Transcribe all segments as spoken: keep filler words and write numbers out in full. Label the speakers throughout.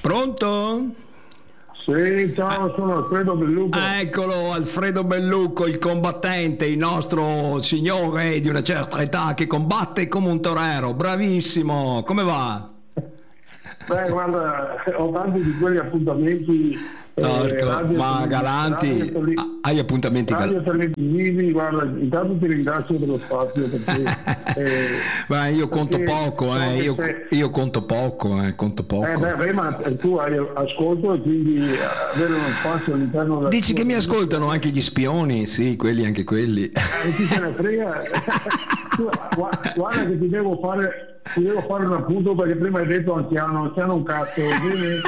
Speaker 1: Pronto?
Speaker 2: Sì, ciao, sono Alfredo Bellucco.
Speaker 1: Eccolo, Alfredo Bellucco, il combattente, il nostro signore di una certa età che combatte come un torero. Bravissimo, come va?
Speaker 2: Beh, guarda, ho tanti di quegli appuntamenti eh,
Speaker 1: Porco,
Speaker 2: radio,
Speaker 1: ma galanti,
Speaker 2: radio, tele-
Speaker 1: ah, hai appuntamenti
Speaker 2: radio
Speaker 1: gal-
Speaker 2: televisivi. Guarda, intanto ti ringrazio per lo spazio perché, eh,
Speaker 1: Beh, io conto
Speaker 2: perché
Speaker 1: poco,
Speaker 2: so
Speaker 1: eh,
Speaker 2: che
Speaker 1: io,
Speaker 2: sei-
Speaker 1: io conto poco, eh, conto
Speaker 2: eh,
Speaker 1: poco.
Speaker 2: beh, beh, ma tu hai ascolto e quindi eh, avere uno spazio all'interno della
Speaker 1: Dici
Speaker 2: tua
Speaker 1: che mi
Speaker 2: trasmissione-
Speaker 1: ascoltano anche gli spioni? Sì, quelli, anche quelli.
Speaker 2: Eh, chi se ne frega. Tu, gua- guarda che ti devo fare ti devo fare un appunto perché prima hai detto anziano, anziano un cazzo. Bene?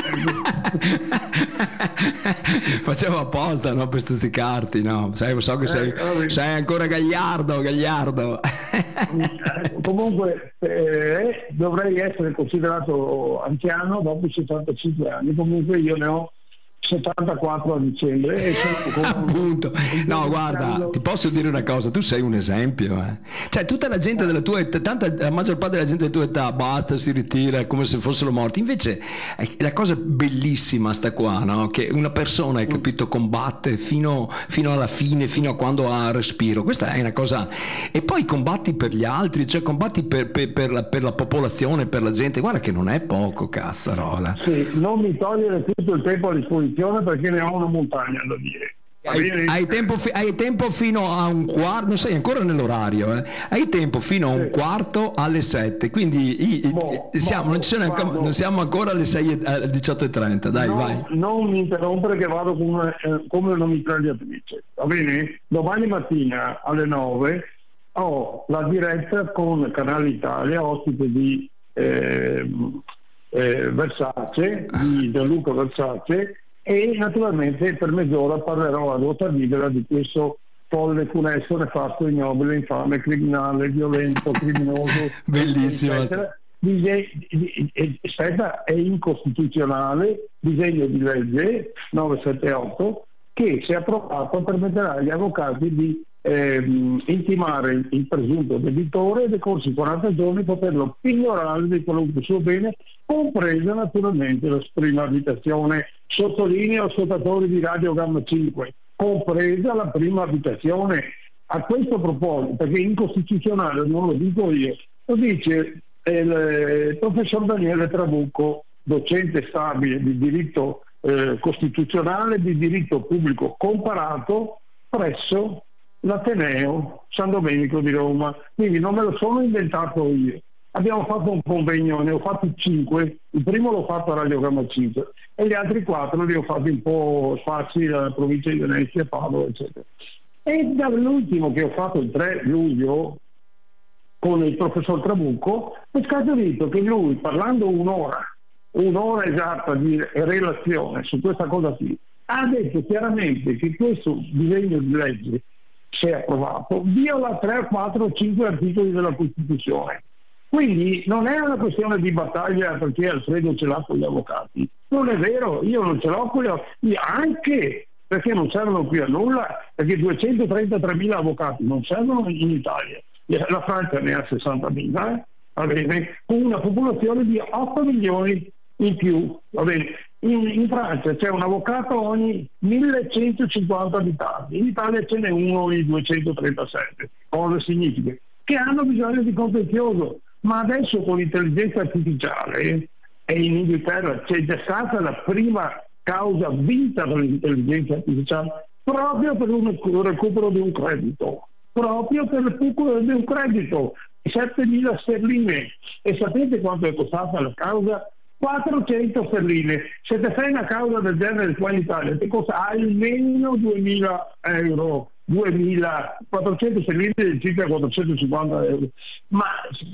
Speaker 1: Facevo apposta, no, per stuzzicarti, no? Sai, so che sei,
Speaker 2: Eh, vabbè.
Speaker 1: sei ancora gagliardo, gagliardo.
Speaker 2: Eh, comunque eh, dovrei essere considerato anziano dopo i settantacinque anni. Comunque io ne ho settantaquattro a dicembre e sono con-
Speaker 1: Appunto, no, guarda, ti posso dire una cosa, tu sei un esempio, eh. Cioè, tutta la gente della tua età, tanta, la maggior parte della gente della tua età basta, si ritira come se fossero morti. Invece è la cosa bellissima sta qua, no? Che una persona, hai capito, combatte fino, fino alla fine, fino a quando ha respiro. Questa è una cosa. E poi combatti per gli altri, cioè combatti per, per, per la, per la popolazione, per la gente. Guarda che non è poco, cazzarola.
Speaker 2: Sì, non mi togliere tutto il tempo a disposizione perché ne ho una montagna da dire. Va
Speaker 1: Hai,
Speaker 2: bene?
Speaker 1: hai tempo, fi- hai tempo fino a un quarto, non sei ancora nell'orario, eh? Hai tempo fino a un
Speaker 2: Sì.
Speaker 1: quarto alle sette, quindi i- i-
Speaker 2: Boh,
Speaker 1: siamo,
Speaker 2: boh,
Speaker 1: non, ci sono ancora-
Speaker 2: guardo.
Speaker 1: non siamo ancora alle sei e- alle diciotto e trenta, dai,
Speaker 2: No,
Speaker 1: vai.
Speaker 2: non mi interrompere che vado con una- eh, come una mitragliatrice, va bene? Domani mattina alle nove ho la diretta con Canale Italia, ospite di ehm, eh, Versace, di Gianluca Versace, e naturalmente per mezz'ora parlerò a ruota libera di questo folle, funesto, nefasto, ignobile, infame, criminale, violento, criminoso,
Speaker 1: Bellissimo.
Speaker 2: eccetera. Dise- di- di- aspetta, è incostituzionale disegno di legge novecentosettantotto che, se approvato, permetterà agli avvocati di ehm, intimare il presunto debitore e decorsi quaranta giorni poterlo pignorare di qualunque suo bene, compresa naturalmente la prima abitazione. Sottolineo, ascoltatori di Radio Gamma cinque, compresa la prima abitazione. A questo proposito, perché è incostituzionale, non lo dico io, lo dice il professor Daniele Trabucco, docente stabile di diritto eh, costituzionale, di diritto pubblico comparato presso l'Ateneo San Domenico di Roma. Quindi non me lo sono inventato io. Abbiamo fatto un convegno, ne ho fatti cinque, il primo l'ho fatto a Radio Gamma cinque e gli altri quattro li ho fatti un po' sparsi dalla provincia di Venezia, Padova, eccetera. E dall'ultimo che ho fatto il tre luglio con il professor Trabucco è scaturito che lui, parlando un'ora, un'ora esatta di relazione su questa cosa qui, ha detto chiaramente che questo disegno di legge, se approvato, viola tre, quattro, cinque articoli della Costituzione. Quindi non è una questione di battaglia perché Alfredo ce l'ha con gli avvocati. Non è vero, io non ce l'ho con gli avvocati, anche perché non servono qui a nulla, perché duecentotrentatremila avvocati non servono in Italia. La Francia ne ha sessantamila, eh? Va bene, con una popolazione di otto milioni in più. Va bene. In, in Francia c'è un avvocato ogni millecentocinquanta abitanti, in Italia ce n'è uno ogni duecentotrentasette. Cosa significa? Che hanno bisogno di contenzioso, ma adesso con l'intelligenza artificiale, e in Inghilterra c'è già stata la prima causa vinta dall'intelligenza artificiale proprio per un recupero di un credito. proprio per il recupero di un credito di settemila sterline. E sapete quanto è costata la causa? quattrocento sterline. Se te fai una causa del genere qua in Italia ti costa almeno duemila euro, duemila, quattrocento sterline circa quattrocentocinquanta euro, ma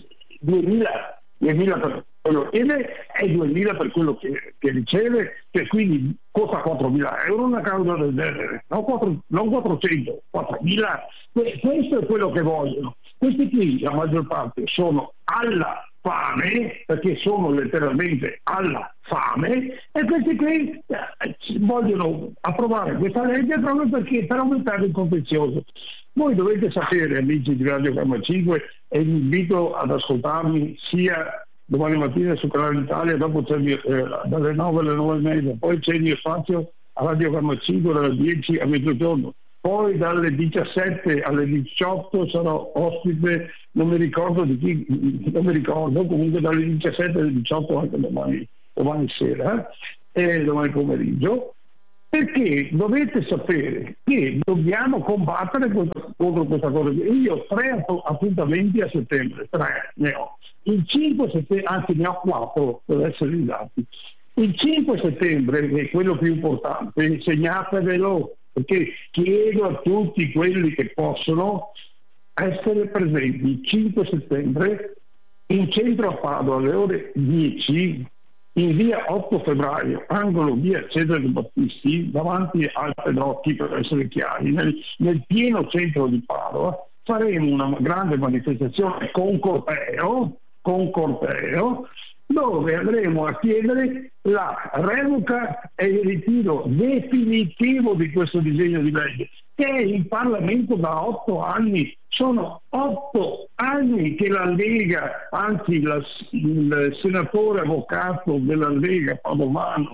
Speaker 2: duemila, duemila per quello che chiede e duemila per quello che, che riceve, che quindi costa quattromila euro una causa del genere, no, quattro, non quattrocento, quattromila. Questo è quello che vogliono. Questi qui, la maggior parte, sono alla fame, perché sono letteralmente alla fame, e questi qui eh, vogliono approvare questa legge proprio perché per aumentare il contenzioso. Voi dovete sapere, amici di Radio Gamma cinque, e vi invito ad ascoltarmi sia domani mattina su Canale Italia, dopo c'è il mio, eh, dalle nove alle nove e mezza, poi c'è il mio spazio a Radiogramma cinque dalle dieci a mezzogiorno, poi dalle diciassette alle diciotto sarò ospite, non mi ricordo di chi, non mi ricordo, comunque dalle diciassette alle diciotto anche domani, domani sera e eh, domani pomeriggio, perché dovete sapere che dobbiamo combattere contro, contro questa cosa. Io ho tre appuntamenti a settembre, tre ne ho. Il cinque settembre, anzi ne ho quattro per essere esatti. Il cinque settembre, che è quello più importante, segnatevelo, perché chiedo a tutti quelli che possono essere presenti il cinque settembre in centro a Padova alle ore dieci, in via otto febbraio, angolo via Cesare Battisti, davanti al Pedrocchi, per essere chiari, nel, nel pieno centro di Padova. Faremo una grande manifestazione con corteo, con corteo, dove andremo a chiedere la revoca e il ritiro definitivo di questo disegno di legge, che è in Parlamento da otto anni. Sono otto anni che la Lega, anzi la, il senatore avvocato della Lega padovano,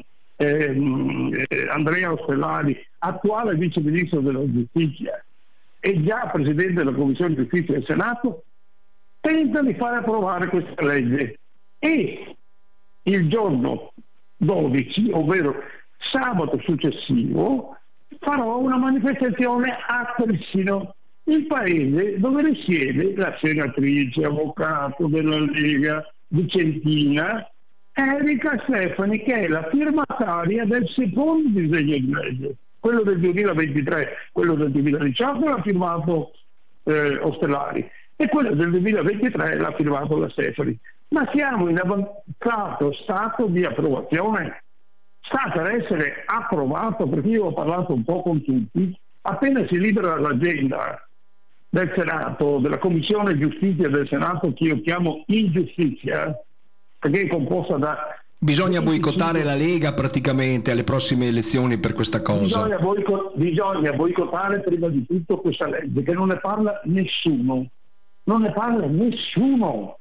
Speaker 2: ehm, eh, Andrea Ostellari, attuale vice ministro della giustizia e già presidente della Commissione Giustizia del Senato, tenta di fare approvare questa legge. E il giorno dodici, ovvero sabato successivo, farò una manifestazione a Trissino, il paese dove risiede la senatrice avvocato della Lega Vicentina Erika Stefani, che è la firmataria del secondo disegno di legge, quello del duemilaventitré. Quello del duemiladiciotto l'ha firmato eh, Ostellari e quello del duemilaventitré l'ha firmato la Stefani. Ma siamo in avanzato stato di approvazione, sta per essere approvato, perché io ho parlato un po' con tutti. Appena si libera l'agenda del Senato, della Commissione Giustizia del Senato, che io chiamo Ingiustizia, perché è composta da...
Speaker 1: Bisogna boicottare la Lega praticamente alle prossime elezioni per questa cosa.
Speaker 2: Bisogna, boicott- bisogna boicottare prima di tutto questa legge, che non ne parla nessuno. Non ne parla nessuno.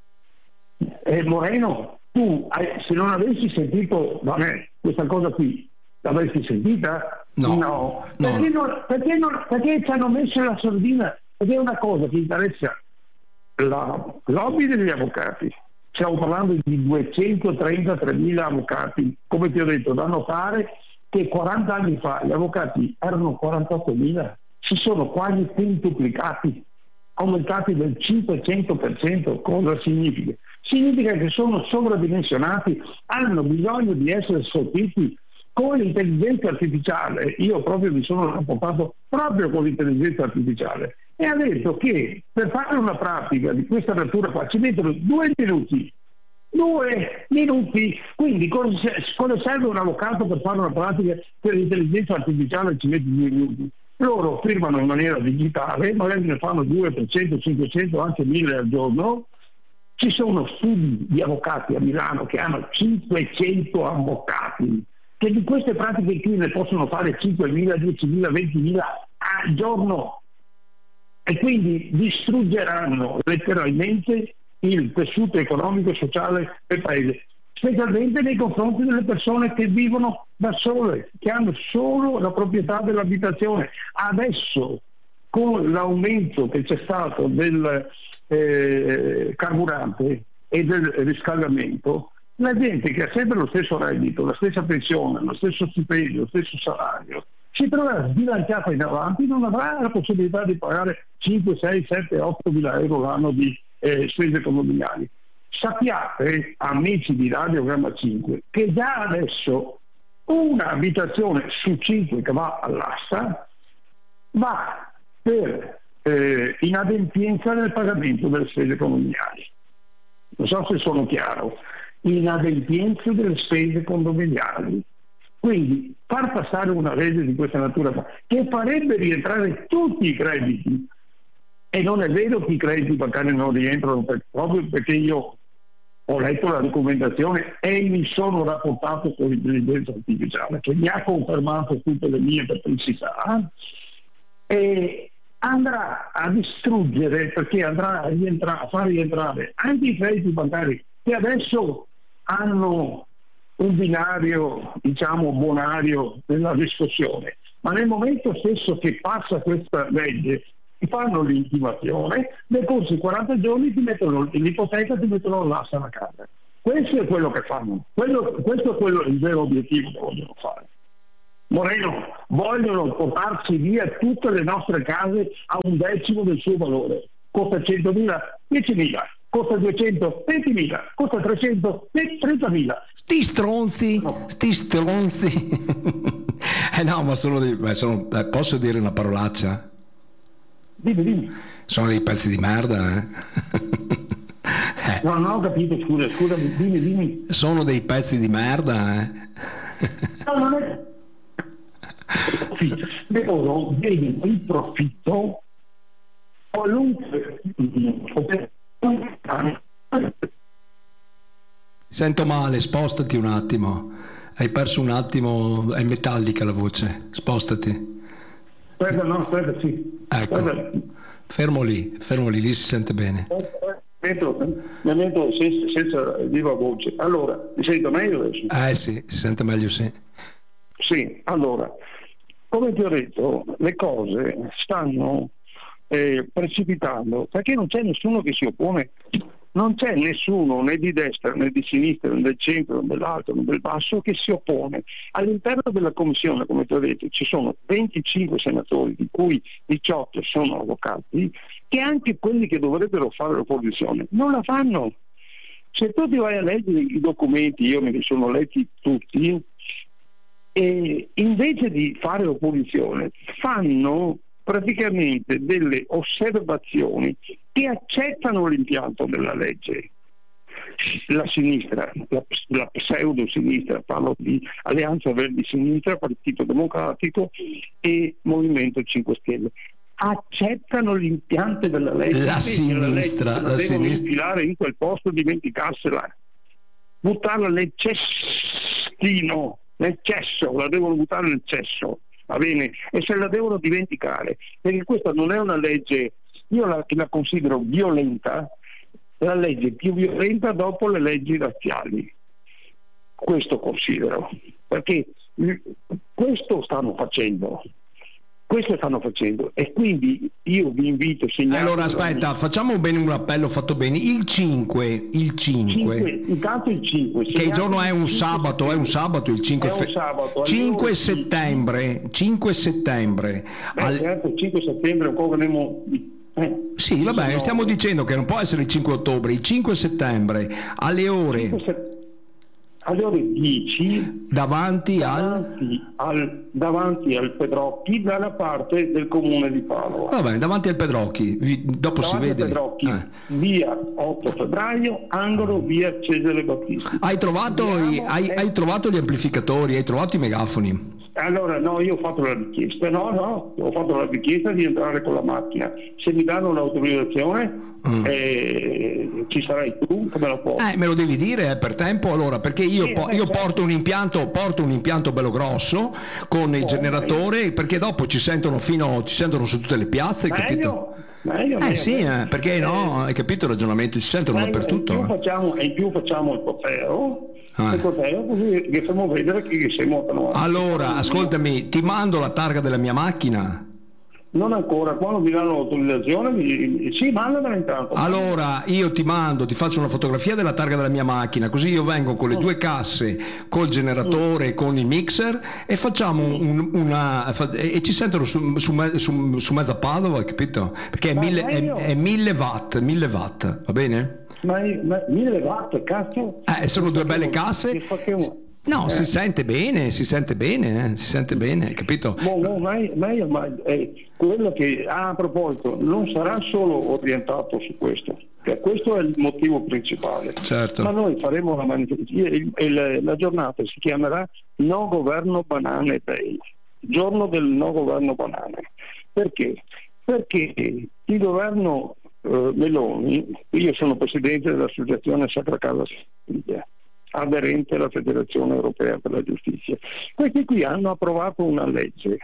Speaker 2: Eh, Moreno, tu hai, se non avessi sentito vabbè, questa cosa qui, l'avresti sentita?
Speaker 1: No,
Speaker 2: no.
Speaker 1: no.
Speaker 2: Perché, non, perché, non, perché ci hanno messo la sordina? Perché è una cosa che interessa la lobby degli avvocati. Stiamo parlando di duecentotrentatremila avvocati, come ti ho detto, da notare che quaranta anni fa gli avvocati erano quarantottomila, si sono quasi quintuplicati, aumentati del cinquecento per cento. Cosa significa? Significa che sono sovradimensionati, hanno bisogno di essere scolpiti con l'intelligenza artificiale. Io proprio mi sono rapportato proprio con l'intelligenza artificiale e ha detto che per fare una pratica di questa natura qua ci mettono due minuti. Due minuti. Quindi cosa serve un avvocato per fare una pratica per l'intelligenza artificiale? Ci mette due minuti. Loro firmano in maniera digitale, magari ne fanno due, trecento, cinquecento, anche mille al giorno. Ci sono studi di avvocati a Milano che hanno cinquecento avvocati, che di queste pratiche qui ne possono fare cinquemila, diecimila, ventimila al giorno, e quindi distruggeranno letteralmente il tessuto economico e sociale del paese, specialmente nei confronti delle persone che vivono da sole, che hanno solo la proprietà dell'abitazione. Adesso, con l'aumento che c'è stato del eh, carburante e del riscaldamento, la gente che ha sempre lo stesso reddito, la stessa pensione, lo stesso stipendio, lo stesso salario, si troverà sbilanciata in avanti, non avrà la possibilità di pagare cinque, sei, sette, otto mila euro l'anno di eh, spese condominiali. Sappiate, amici di Radiogramma cinque, che già adesso un'abitazione su cinque che va all'asta va per eh, inadempienza nel pagamento delle spese condominiali. Non so se sono chiaro. Inadempienza delle spese condominiali. Quindi far passare una legge di questa natura che farebbe rientrare tutti i crediti, e non è vero che i crediti bancari non rientrano, per, proprio perché io ho letto la documentazione e mi sono rapportato con l'intelligenza artificiale che mi ha confermato tutte le mie perplessità, e andrà a distruggere, perché andrà a, rientrare, a far rientrare anche i crediti bancari che adesso hanno un binario, diciamo, bonario nella riscossione, ma nel momento stesso che passa questa legge ti fanno l'intimazione, nel corso di quaranta giorni ti mettono l'ipoteca, ti mettono l'asta alla casa. Questo è quello che fanno, quello, questo è quello, il vero obiettivo che vogliono fare. Moreno, vogliono portarci via tutte le nostre case a un decimo del suo valore. Costa centomila, diecimila, costa duecento, ventimila, costa trecento, trentamila.
Speaker 1: Sti stronzi,
Speaker 2: No.
Speaker 1: sti stronzi. eh no, ma sono dei, beh, sono, eh, posso dire una parolaccia?
Speaker 2: Dimmi, dimmi.
Speaker 1: Sono dei pezzi di merda, eh. eh.
Speaker 2: No, non ho capito, scusa, scusami, dimmi, dimmi.
Speaker 1: Sono dei pezzi di merda, eh.
Speaker 2: No, non è... loro vedono il profitto qualunque.
Speaker 1: Sento male, spostati un attimo. Hai perso un attimo, è metallica la voce, spostati.
Speaker 2: Aspetta, no, aspetta, sì.
Speaker 1: Ecco,
Speaker 2: Aspetta.
Speaker 1: fermo lì, fermo lì, lì si sente bene.
Speaker 2: Mi metto senza, senza viva voce. Allora, mi sento meglio adesso?
Speaker 1: Eh sì, si sente meglio, sì.
Speaker 2: Sì, allora, come ti ho detto, le cose stanno eh, precipitando perché non c'è nessuno che si oppone, non c'è nessuno né di destra né di sinistra né del centro né dell'alto né del basso che si oppone. All'interno della commissione, come ti ho detto, ci sono venticinque senatori, di cui diciotto sono avvocati, che anche quelli che dovrebbero fare l'opposizione non la fanno. Se tu ti vai a leggere i documenti, io me li sono letti tutti, e invece di fare opposizione fanno praticamente delle osservazioni che accettano l'impianto della legge. La sinistra, la, la pseudo-sinistra, parlo di Alleanza Verdi-Sinistra, Partito Democratico e Movimento cinque Stelle, accettano l'impianto della legge.
Speaker 1: La sinistra,
Speaker 2: la, legge, la,
Speaker 1: la
Speaker 2: devono
Speaker 1: sinistra.
Speaker 2: infilare in quel posto, dimenticarsela, buttarla nel cestino, nel cesso, la devono buttare nel cesso, va bene? E se la devono dimenticare, perché questa non è una legge, io la, la considero violenta, la legge più violenta dopo le leggi razziali. Questo considero, perché questo stanno facendo. Questo stanno facendo e quindi io vi invito, segnalo.
Speaker 1: Allora aspetta, facciamo bene un appello fatto bene. Il cinque, il cinque,
Speaker 2: cinque intanto il cinque,
Speaker 1: che il giorno è un sabato, è un sabato il cinque,
Speaker 2: è un
Speaker 1: fe-
Speaker 2: sabato,
Speaker 1: cinque
Speaker 2: allora,
Speaker 1: settembre, cinque settembre.
Speaker 2: Beh,
Speaker 1: al-
Speaker 2: certo, il cinque settembre ancora avremo eh,
Speaker 1: Sì, vabbè,
Speaker 2: no,
Speaker 1: stiamo dicendo che non può essere il cinque ottobre, il cinque settembre alle ore
Speaker 2: cinque set- alle ore dieci
Speaker 1: davanti al...
Speaker 2: davanti al, davanti al Pedrocchi dalla parte del comune di Padova.
Speaker 1: Vabbè, davanti al Pedrocchi, vi- dopo
Speaker 2: Davanti
Speaker 1: si
Speaker 2: al
Speaker 1: vede.
Speaker 2: Pedrocchi,
Speaker 1: Eh.
Speaker 2: via otto febbraio, angolo via Cesare Battisti.
Speaker 1: Hai trovato, i-
Speaker 2: Andiamo,
Speaker 1: hai,
Speaker 2: eh.
Speaker 1: hai trovato gli amplificatori, hai trovato i megafoni?
Speaker 2: Allora no, io ho fatto la richiesta, no, no, ho fatto la richiesta di entrare con la macchina. Se mi danno l'autorizzazione mm. eh, ci sarai tu, come la porti?
Speaker 1: Eh, me lo devi dire eh, per tempo allora, perché io,
Speaker 2: Sì,
Speaker 1: po-
Speaker 2: eh,
Speaker 1: io
Speaker 2: certo.
Speaker 1: porto un impianto, porto un impianto bello grosso con il
Speaker 2: Oh,
Speaker 1: generatore, perché dopo ci sentono fino, ci sentono su tutte le piazze, capito?
Speaker 2: Meglio, meglio,
Speaker 1: Eh
Speaker 2: meglio,
Speaker 1: sì,
Speaker 2: meglio.
Speaker 1: eh, perché no, hai capito il ragionamento, ci sentono
Speaker 2: Meglio,
Speaker 1: dappertutto.
Speaker 2: in più
Speaker 1: eh.
Speaker 2: facciamo, e in più facciamo il corteo,
Speaker 1: Ah.
Speaker 2: il corteo così che facciamo vedere che siamo avanti.
Speaker 1: Allora, ascoltami, ti mando la targa della mia macchina.
Speaker 2: Non ancora, quando mi danno l'autorizzazione, mi... sì, mandamela intanto.
Speaker 1: Allora io ti mando, ti faccio una fotografia della targa della mia macchina, così io vengo con le due casse, col generatore, con il mixer e facciamo un- una fa- e ci sentono su, su, me- su, su mezza Padova, hai capito? Perché è
Speaker 2: Ma
Speaker 1: mille, è,
Speaker 2: meglio.
Speaker 1: è mille watt, mille watt, va bene?
Speaker 2: Ma, ma mille watt, cazzo?
Speaker 1: Eh, sono due belle
Speaker 2: Che
Speaker 1: casse.
Speaker 2: facciamo?
Speaker 1: No,
Speaker 2: Eh.
Speaker 1: si sente bene, si sente bene, eh, si sente bene, hai capito?
Speaker 2: Boh, boh, ma, ma, ma eh, quello che ah, a proposito non sarà solo orientato su questo, che questo è il motivo principale.
Speaker 1: Certo.
Speaker 2: Ma noi faremo la manifestazione, il- il- la giornata si chiamerà No Governo Banane Day, giorno del no governo banane. Perché? Perché il governo eh, Meloni, io sono presidente dell'associazione Sacra Casa Sicilia, aderente alla Federazione Europea per la Giustizia. Questi qui hanno approvato una legge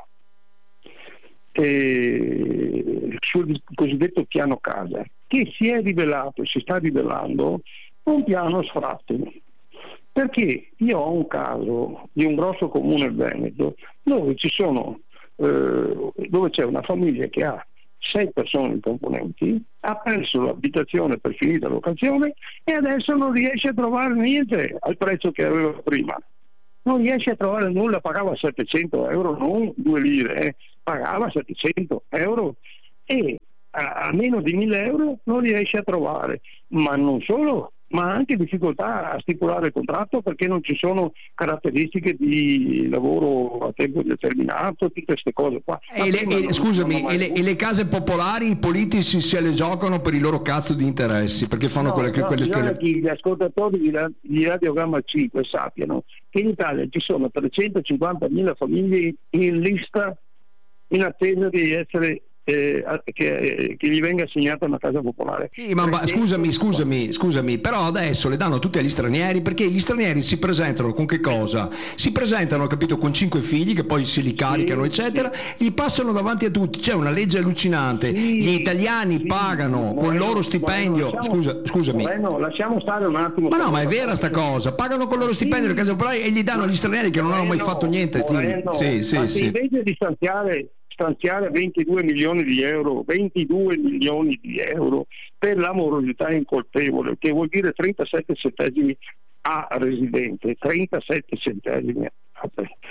Speaker 2: eh, sul cosiddetto piano casa, che si è rivelato, si sta rivelando un piano sfratti. Perché io ho un caso di un grosso comune veneto dove ci sono eh, dove c'è una famiglia che ha sei persone componenti, ha perso l'abitazione per finita locazione e adesso non riesce a trovare niente al prezzo che aveva prima. Non riesce a trovare nulla, pagava settecento euro, non due lire, eh, pagava settecento euro e a, a meno di mille euro non riesce a trovare. Ma non solo, ma anche difficoltà a stipulare il contratto perché non ci sono caratteristiche di lavoro a tempo determinato, tutte queste cose qua.
Speaker 1: E le, e, scusami, e le, e le case popolari, i politici se le giocano per i loro cazzo di interessi, perché fanno
Speaker 2: no,
Speaker 1: quelle che...
Speaker 2: No,
Speaker 1: quelle,
Speaker 2: bisogna
Speaker 1: quelle...
Speaker 2: che gli ascoltatori di, di Radiogramma cinque sappiano che in Italia ci sono trecentocinquantamila famiglie in lista in attesa di essere Eh, che, eh, che gli venga assegnata una casa popolare.
Speaker 1: Sì, ma, ma scusami, scusami, scusami, però adesso le danno tutti agli stranieri perché gli stranieri si presentano con che cosa? Si presentano, capito, con cinque figli che poi se li caricano, sì, eccetera, sì. Gli passano davanti a tutti. C'è una legge allucinante. Sì, gli italiani sì, pagano con il loro stipendio. Lasciamo, Scusa, scusami.
Speaker 2: No, lasciamo stare un attimo.
Speaker 1: Ma no, ma è vera sta cosa. Pagano con il loro stipendio le case popolari e gli danno agli stranieri che non hanno mai fatto niente.
Speaker 2: Moreno,
Speaker 1: sì, sì,
Speaker 2: ma
Speaker 1: sì.
Speaker 2: Invece di stanziare stanziare ventidue milioni di euro, ventidue milioni di euro per la morosità incolpevole, che vuol dire trentasette centesimi a residente, trentasette centesimi a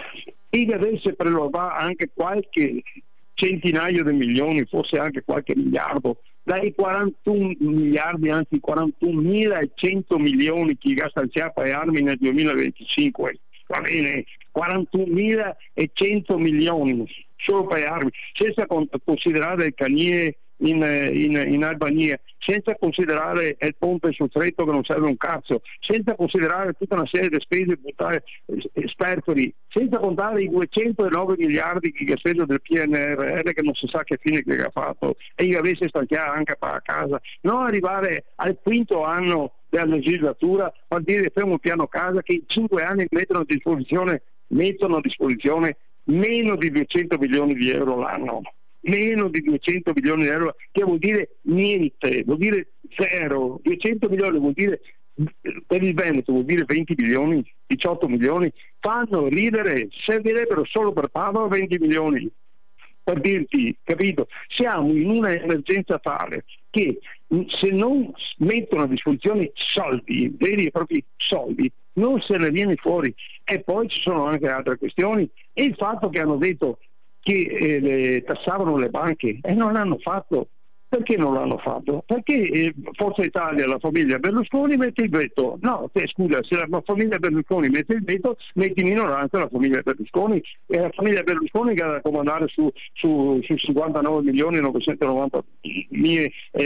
Speaker 2: e che adesso preleva anche qualche centinaio di milioni, forse anche qualche miliardo, dai quarantuno miliardi, anzi quarantunomilacento milioni che ha stanziato a armi nel duemilaventicinque, va bene, quarantunomilacento milioni solo per armi, senza considerare il Canie in, in, in Albania, senza considerare il ponte sul Stretto che non serve un cazzo, senza considerare tutta una serie di spese buttare, sperperi, senza contare i duecentonove miliardi che ha speso del P N R R che non si sa che fine che ha fatto e gli avesse stanziato anche per la casa, non arrivare al quinto anno della legislatura a dire fermo un piano casa che in cinque anni mettono a disposizione mettono a disposizione meno di duecento milioni di euro l'anno, meno di duecento milioni di euro, che vuol dire niente, vuol dire zero. Duecento milioni vuol dire, per il Veneto vuol dire venti milioni, diciotto milioni, fanno ridere, servirebbero solo per Padova venti milioni, per dirti, capito? Siamo in una emergenza tale che se non mettono a disposizione soldi, veri e propri soldi, non se ne viene fuori. E poi ci sono anche altre questioni, e il fatto che hanno detto che eh, le, tassavano le banche e non l'hanno fatto. Perché non l'hanno fatto? Perché eh, Forza Italia, la famiglia Berlusconi mette il veto. No, te, scusa, se la famiglia Berlusconi mette il veto, metti in minoranza la famiglia Berlusconi, e la famiglia Berlusconi che ha da comandare su, su, su cinquantanove milioni novecentonovanta mila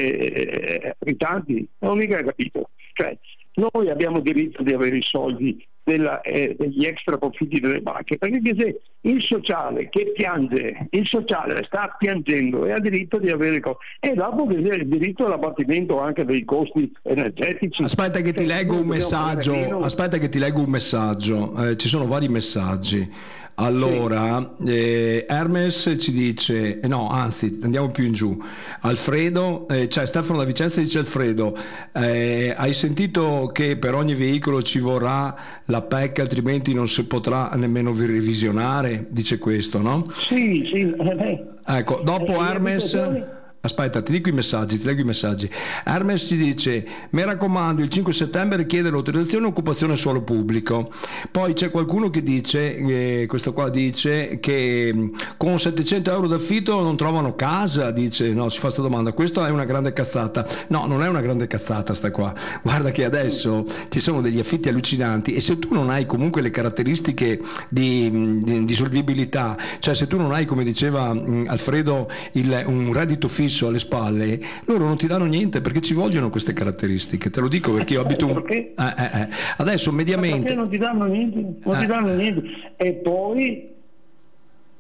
Speaker 2: eh, abitanti. Non mica hai capito. Cioè, noi abbiamo diritto di avere i soldi della, eh, degli extra profitti delle banche, perché se il sociale che piange, il sociale sta piangendo e ha diritto di avere cose, e dopo che c'è il diritto all'abbattimento anche dei costi energetici.
Speaker 1: Aspetta che ti leggo un messaggio, aspetta che ti leggo un messaggio, eh, ci sono vari messaggi. Allora, eh, Hermes ci dice, eh, no, anzi, andiamo più in giù. Alfredo, eh, cioè Stefano da Vicenza dice: Alfredo, eh, hai sentito che per ogni veicolo ci vorrà la P E C, altrimenti non si potrà nemmeno revisionare? Dice questo, no?
Speaker 2: Sì, sì.
Speaker 1: Ecco, dopo Hermes... Aspetta, ti dico i messaggi, ti leggo i messaggi. Hermes ci dice: mi raccomando, il cinque settembre richiede l'autorizzazione occupazione suolo pubblico. Poi c'è qualcuno che dice, eh, questo qua dice che con settecento euro d'affitto non trovano casa, dice, no, si fa questa domanda. Questa è una grande cazzata. No, non è una grande cazzata sta qua. Guarda che adesso ci sono degli affitti allucinanti, e se tu non hai comunque le caratteristiche di, di, di solvibilità, cioè se tu non hai, come diceva mh, Alfredo, il, un reddito fisso alle spalle, loro non ti danno niente, perché ci vogliono queste caratteristiche. Te lo dico perché io abito un... eh, eh, eh. adesso mediamente
Speaker 2: perché non ti danno niente, non eh. ti danno niente. E poi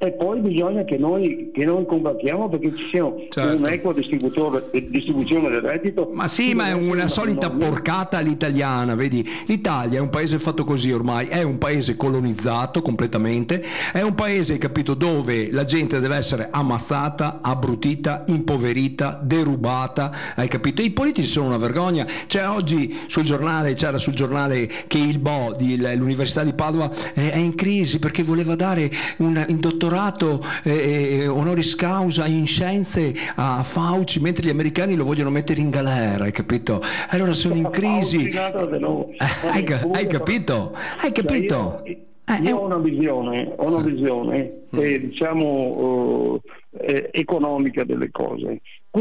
Speaker 2: e poi bisogna che noi, che noi combattiamo perché ci sia
Speaker 1: certo.
Speaker 2: un'equa distribuzione del reddito.
Speaker 1: Ma sì, ma è una solita porcata all'italiana, vedi? L'Italia è un paese fatto così ormai, è un paese colonizzato completamente, è un paese, capito, dove la gente deve essere ammazzata, abbrutita, impoverita, derubata, hai capito? I politici sono una vergogna. Cioè oggi sul giornale, c'era sul giornale che il B O di l'Università di Padova è, è in crisi perché voleva dare un, un dottorato eh, honoris causa in scienze a Fauci, mentre gli americani lo vogliono mettere in galera, hai capito? Allora sono in crisi. Eh, hai, hai capito? Hai capito?
Speaker 2: Cioè io, io ho una visione, ho una visione eh, diciamo eh, economica delle cose.